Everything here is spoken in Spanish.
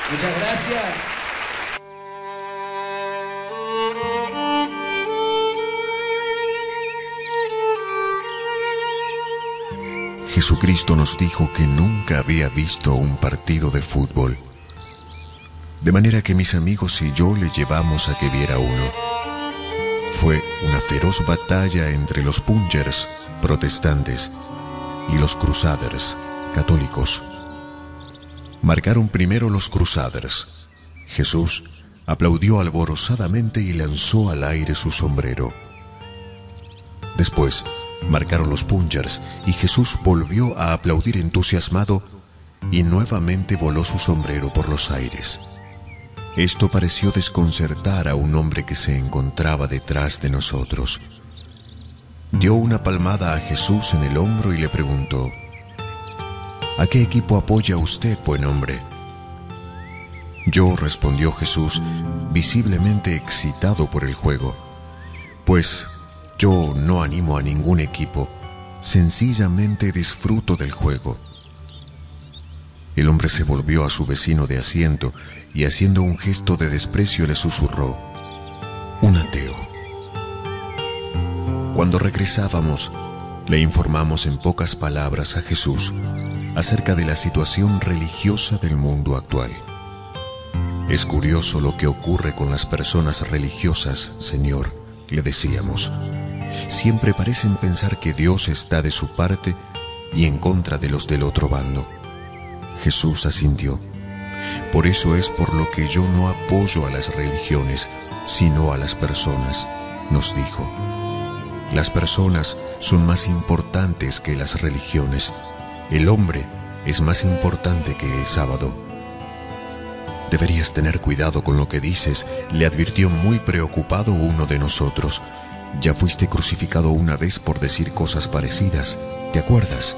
Muchas gracias. Jesucristo nos dijo que nunca había visto un partido de fútbol. De manera que mis amigos y yo le llevamos a que viera uno. Fue una feroz batalla entre los Punchers, protestantes, y los Crusaders, católicos. Marcaron primero los Crusaders. Jesús aplaudió alborozadamente y lanzó al aire su sombrero. Después marcaron los Punchers y Jesús volvió a aplaudir entusiasmado y nuevamente voló su sombrero por los aires. Esto pareció desconcertar a un hombre que se encontraba detrás de nosotros. Dio una palmada a Jesús en el hombro y le preguntó: ¿A qué equipo apoya usted, buen hombre? Yo, respondió Jesús, visiblemente excitado por el juego, pues yo no animo a ningún equipo, sencillamente disfruto del juego. El hombre se volvió a su vecino de asiento y haciendo un gesto de desprecio le susurró: un ateo. Cuando regresábamos, le informamos en pocas palabras a Jesús acerca de la situación religiosa del mundo actual. Es curioso lo que ocurre con las personas religiosas, Señor, le decíamos. Siempre parecen pensar que Dios está de su parte y en contra de los del otro bando. Jesús asintió. Por eso es por lo que yo no apoyo a las religiones, sino a las personas, nos dijo. Las personas son más importantes que las religiones. El hombre es más importante que el sábado. Deberías tener cuidado con lo que dices, le advirtió muy preocupado uno de nosotros. Ya fuiste crucificado una vez por decir cosas parecidas, ¿te acuerdas?